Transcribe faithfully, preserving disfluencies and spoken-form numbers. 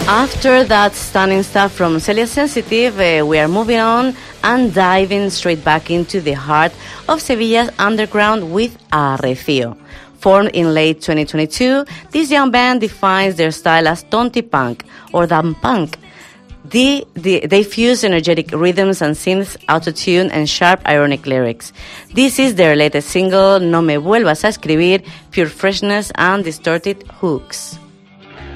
After that stunning stuff from Celia Sensitive, uh, we are moving on and diving straight back into the heart of Sevilla's underground with Arrecio. Formed in late twenty twenty-two, this young band defines their style as tonti punk or dumb punk. The, the, they fuse energetic rhythms and synths, autotune, and sharp ironic lyrics. This is their latest single, No Me Vuelvas a Escribir, pure freshness and distorted hooks.